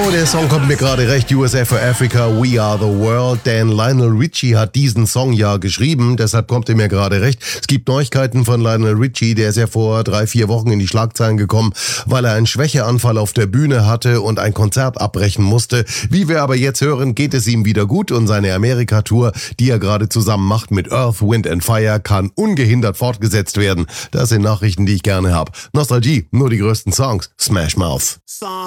der Song kommt mir gerade recht. USA for Africa, We Are the World. Denn Lionel Richie hat diesen Song ja geschrieben, deshalb kommt er mir gerade recht. Es gibt Neuigkeiten von Lionel Richie, der ist ja vor 3-4 Wochen in die Schlagzeilen gekommen, weil er einen Schwächeanfall auf der Bühne hatte und ein Konzert abbrechen musste. Wie wir aber jetzt hören, geht es ihm wieder gut und seine Amerika-Tour, die er gerade zusammen macht mit Earth, Wind and Fire, kann ungehindert fortgesetzt werden. Das sind Nachrichten, die ich gerne habe. Nostalgie, nur die größten Songs. Smash Mouth.